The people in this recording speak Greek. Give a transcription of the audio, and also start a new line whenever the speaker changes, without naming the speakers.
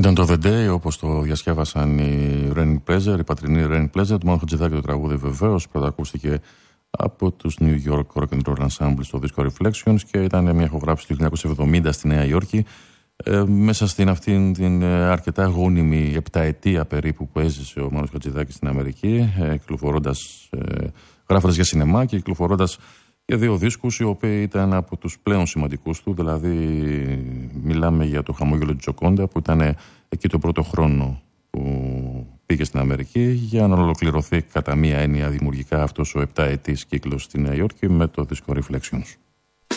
Ήταν το The Day, όπως το διασκεύασαν οι Raining Pleasure, η πατρινή Raining Pleasure. Το Μάνο Χατζηδάκη το τραγούδι βεβαίως. Πρώτα ακούστηκε από τους New York Rock and Roll Ensemble στο δίσκο Reflections και ήταν μια ηχογράφηση του 1970 στη Νέα Υόρκη. Μέσα στην αυτήν την αρκετά γόνιμη επταετία περίπου που έζησε ο Μάνος Χατζηδάκης στην Αμερική, γράφοντας για σινεμά και κυκλοφορώντας για 2 δίσκους, οι οποίοι ήταν από τους πλέον σημαντικούς του. Δηλαδή μιλάμε για το Χαμόγελο της Τζοκόντα, που ήταν εκεί το πρώτο χρόνο που πήγε στην Αμερική, για να ολοκληρωθεί κατά μία έννοια δημιουργικά αυτός ο 7ετής κύκλος στη Νέα Υόρκη με το δίσκο Reflections.